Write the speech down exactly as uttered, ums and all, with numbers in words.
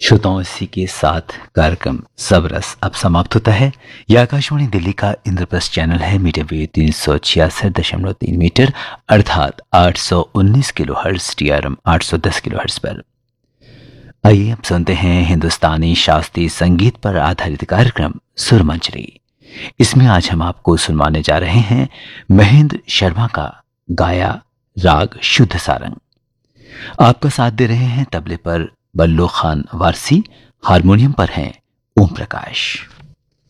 श्रोताओं, इसी के साथ कार्यक्रम सबरस अब समाप्त होता है। यह आकाशवाणी दिल्ली का इंद्रप्रस्थ चैनल है। मीटर वेव तीन सौ छियासठ दशमलव तीन मीटर अर्थात आठ सौ उन्नीस kilo hertz, T R M आठ सौ दस किलो हर्ट्ज पर। आइए अब सुनते हैं हिंदुस्तानी शास्त्रीय संगीत पर आधारित कार्यक्रम सुरमंजरी। इसमें आज हम आपको सुनवाने जा रहे हैं महेंद्र शर्मा का गाया राग शुद्ध सारंग। आपका साथ दे रहे हैं तबले पर बल्लो खान वारसी, हारमोनियम पर हैं ओम प्रकाश।